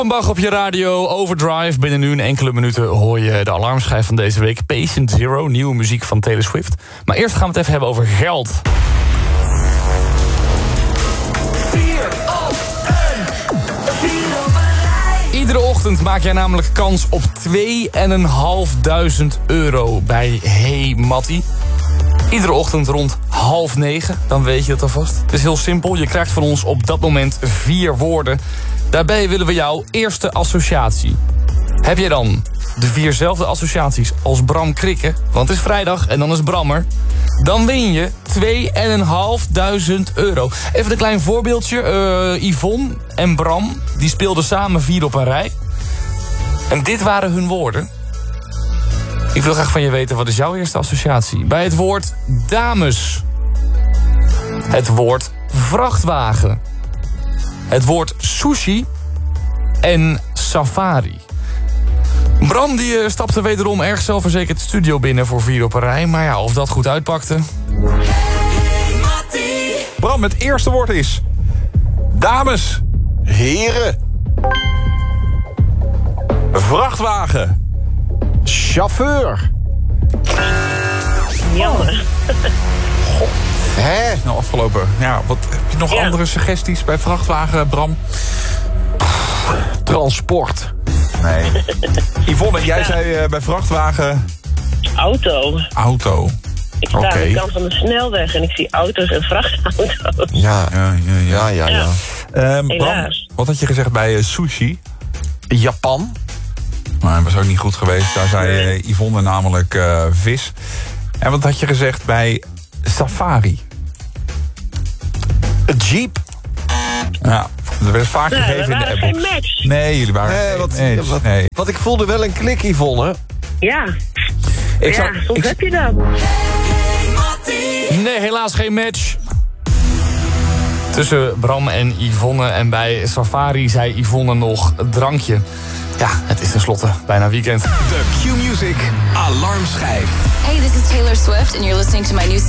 Bach op je radio, Overdrive. Binnen nu in enkele minuten hoor je de alarmschijf van deze week. Patient Zero, nieuwe muziek van Taylor Swift. Maar eerst gaan we het even hebben over geld. 4 op 1. Iedere ochtend maak jij namelijk kans op €2.500 bij Hey Mattie. Iedere ochtend rond 8:30, dan weet je het alvast. Het is heel simpel, je krijgt van ons op dat moment 4 woorden. Daarbij willen we jouw eerste associatie. Heb jij dan de 4zelfde associaties als Bram Krikke, want het is vrijdag en dan is Bram er, dan win je €2.500. Even een klein voorbeeldje. Yvonne en Bram, die speelden samen 4 op een rij. En dit waren hun woorden. Ik wil graag van je weten, wat is jouw eerste associatie? Bij het woord dames. Het woord vrachtwagen. Het woord sushi. En safari. Bram die stapte wederom erg zelfverzekerd de studio binnen voor 4 op een rij. Maar ja, of dat goed uitpakte. Bram, het eerste woord is dames. Heren. Vrachtwagen. Chauffeur. Jammer. Hè? Nou, afgelopen. Ja, wat heb je nog andere suggesties bij vrachtwagen, Bram? Transport. Nee. Yvonne, jij zei bij vrachtwagen Auto. auto. Ik sta aan de kant van de snelweg en ik zie auto's en vrachtauto's. Ja. Ja. Bram, Helaas. wat had je gezegd bij sushi? Japan. Maar dat was ook niet goed geweest. Daar zei Yvonne namelijk vis. En wat had je gezegd bij safari? Jeep. Ja, dat werd vaak gegeven in de geen appbox. match. Nee, jullie waren nee. Wat ik voelde wel een klik, Yvonne. Ja, Ik soms heb je dat. Nee, helaas geen match. Tussen Bram en Yvonne. En bij Safari zei Yvonne nog drankje. Ja, het is tenslotte bijna weekend. De Q-Music Alarmschijf. Hey, this is Taylor Swift and you're listening to my new